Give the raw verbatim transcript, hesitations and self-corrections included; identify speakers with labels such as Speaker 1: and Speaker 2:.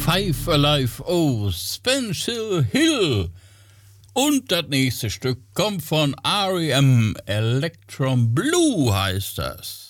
Speaker 1: Five Alive, oh, Spencer Hill. Und das nächste Stück kommt von R E M, Electron Blue heißt das.